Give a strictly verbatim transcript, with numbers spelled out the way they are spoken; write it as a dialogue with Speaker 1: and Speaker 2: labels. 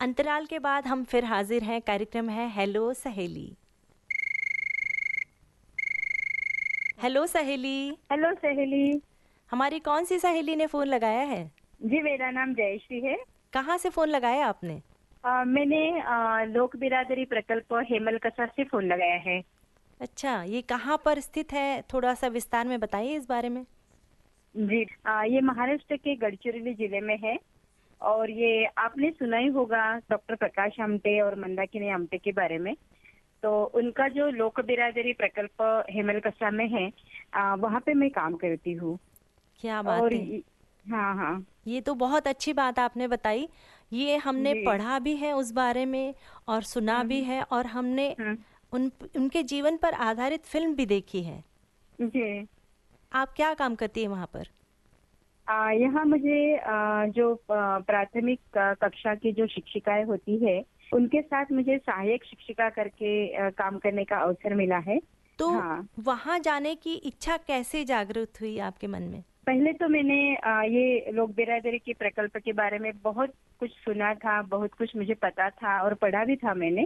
Speaker 1: अंतराल के बाद हम फिर हाजिर हैं। कार्यक्रम है हेलो सहेली। हेलो सहेली।
Speaker 2: हेलो सहेली।
Speaker 1: हमारी कौन सी सहेली ने फोन लगाया है?
Speaker 2: जी मेरा नाम जयश्री है।
Speaker 1: कहाँ से फोन लगाया आपने?
Speaker 2: आ, मैंने आ, लोक बिरादरी प्रकल्प हेमल कसा से फोन लगाया है।
Speaker 1: अच्छा, ये कहाँ पर स्थित है? थोड़ा सा विस्तार में बताइए इस बारे में।
Speaker 2: जी आ, ये महाराष्ट्र के गढ़चिरोली जिले में है। और ये आपने सुना ही होगा डॉक्टर प्रकाश आमटे और मंदाकिनी आमटे के बारे में। तो उनका जो लोक बिरादरी प्रकल्प हेमल कसा में है, आ, वहाँ पे मैं काम करती हूँ।
Speaker 1: क्या
Speaker 2: और
Speaker 1: बात है!
Speaker 2: ये- हाँ हाँ।
Speaker 1: ये तो बहुत अच्छी बात आपने बताई। ये हमने
Speaker 2: जी।
Speaker 1: पढ़ा भी है उस बारे में और सुना भी
Speaker 2: हम्म
Speaker 1: है, और हमने
Speaker 2: हम्म
Speaker 1: उन उनके जीवन पर आधारित फिल्म भी देखी है।
Speaker 2: हम्म, जी।
Speaker 1: आप क्या काम करती है वहाँ पर?
Speaker 2: आ, यहाँ मुझे आ, जो आ, प्राथमिक आ, कक्षा की जो शिक्षिकाएं होती है, उनके साथ मुझे सहायक शिक्षिका करके आ, काम करने का अवसर मिला है।
Speaker 1: तो
Speaker 2: हाँ।
Speaker 1: वहाँ जाने की इच्छा कैसे जागृत हुई आपके मन में?
Speaker 2: पहले तो मैंने आ, ये लोक बिरादरी के प्रकल्प के बारे में बहुत कुछ सुना था, बहुत कुछ मुझे पता था और पढ़ा भी था मैंने।